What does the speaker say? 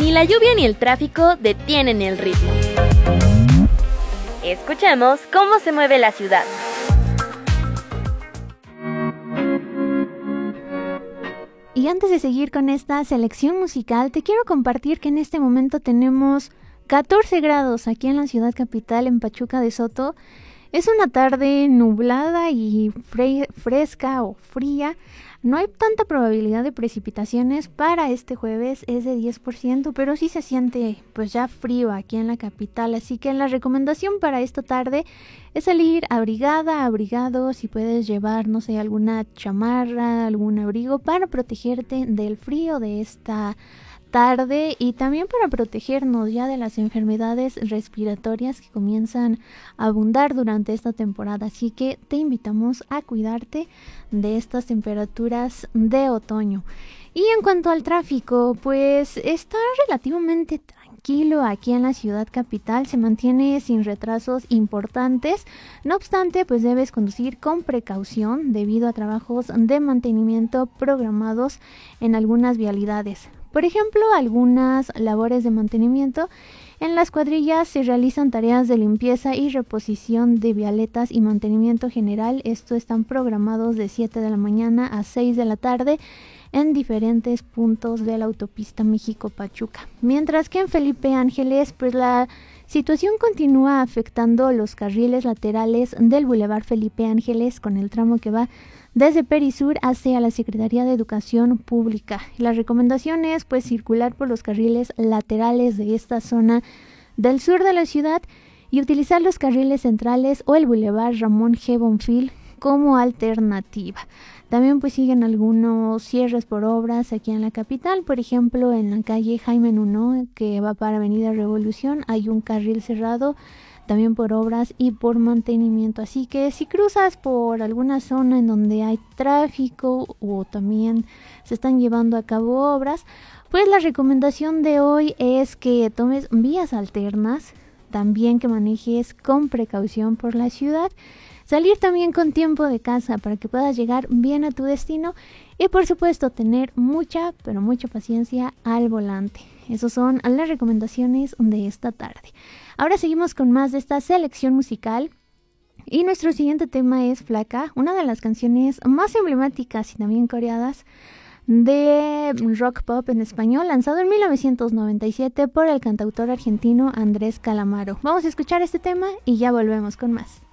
Ni la lluvia ni el tráfico detienen el ritmo. Escuchemos cómo se mueve la ciudad. Y antes de seguir con esta selección musical, te quiero compartir que en este momento tenemos 14 grados aquí en la ciudad capital, en Pachuca de Soto. Es una tarde nublada y fresca o fría. No hay tanta probabilidad de precipitaciones para este jueves, es de 10%, pero sí se siente pues ya frío aquí en la capital. Así que la recomendación para esta tarde es salir abrigada, abrigado, si puedes llevar, no sé, alguna chamarra, algún abrigo para protegerte del frío de esta tarde y también para protegernos ya de las enfermedades respiratorias que comienzan a abundar durante esta temporada. Así que te invitamos a cuidarte de estas temperaturas de otoño. Y en cuanto al tráfico, pues está relativamente tranquilo aquí en la ciudad capital, se mantiene sin retrasos importantes. No obstante, pues debes conducir con precaución debido a trabajos de mantenimiento programados en algunas vialidades. Por ejemplo, algunas labores de mantenimiento. En las cuadrillas se realizan tareas de limpieza y reposición de vialetas y mantenimiento general. Estos están programados de 7 de la mañana a 6 de la tarde en diferentes puntos de la autopista México-Pachuca. Mientras que en Felipe Ángeles, pues la situación continúa afectando los carriles laterales del Boulevard Felipe Ángeles con el tramo que va desde Perisur hacia la Secretaría de Educación Pública. La recomendación es pues circular por los carriles laterales de esta zona del sur de la ciudad y utilizar los carriles centrales o el Boulevard Ramón G. Bonfil como alternativa. También pues siguen algunos cierres por obras aquí en la capital. Por ejemplo, en la calle Jaime Nuno, que va para Avenida Revolución, hay un carril cerrado también por obras y por mantenimiento. Así que si cruzas por alguna zona en donde hay tráfico o también se están llevando a cabo obras, pues la recomendación de hoy es que tomes vías alternas, también que manejes con precaución por la ciudad, salir también con tiempo de casa para que puedas llegar bien a tu destino y por supuesto tener mucha, pero mucha paciencia al volante. Esas son las recomendaciones de esta tarde. Ahora seguimos con más de esta selección musical y nuestro siguiente tema es Flaca, una de las canciones más emblemáticas y también coreadas de rock pop en español, lanzado en 1997 por el cantautor argentino Andrés Calamaro. Vamos a escuchar este tema y ya volvemos con más.